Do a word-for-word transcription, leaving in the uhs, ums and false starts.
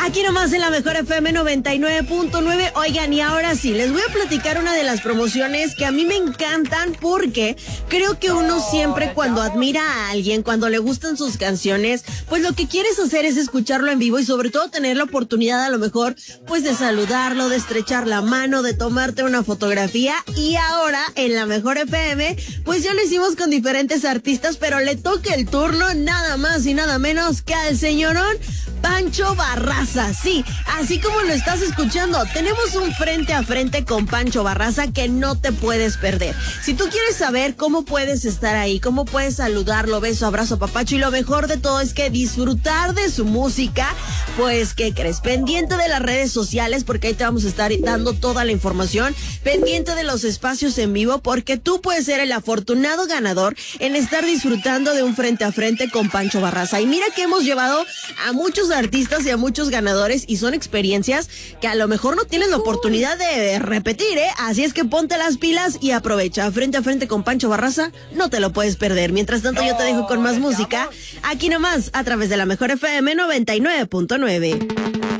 Aquí nomás en la mejor F M noventa y nueve punto nueve. Oigan, y ahora sí, les voy a platicar una de las promociones que a mí me encantan porque creo que uno siempre cuando admira a alguien, cuando le gustan sus canciones, pues lo que quieres hacer es escucharlo en vivo y sobre todo tener la oportunidad a lo mejor pues de saludarlo, de estrechar la mano, de tomarte una fotografía. Y ahora en la mejor F M pues ya lo hicimos con diferentes artistas, pero le toca el turno nada más y nada menos que al señorón Pancho Barraza. Sí, así como lo estás escuchando, tenemos un frente a frente con Pancho Barraza que no te puedes perder. Si tú quieres saber cómo puedes estar ahí, cómo puedes saludarlo, beso, abrazo, papacho, y lo mejor de todo es que disfrutar de su música, pues, ¿qué crees? Pendiente de las redes sociales, porque ahí te vamos a estar dando toda la información, pendiente de los espacios en vivo, porque tú puedes ser el afortunado ganador en estar disfrutando de un frente a frente con Pancho Barraza. Y mira que hemos llevado a muchos artistas y a muchos ganadores y son experiencias que a lo mejor no tienes la oportunidad de repetir, ¿eh? Así es que ponte las pilas y aprovecha. Frente a frente con Pancho Barraza, no te lo puedes perder. Mientras tanto, yo te dejo con más música aquí nomás a través de la mejor F M noventa y nueve punto nueve.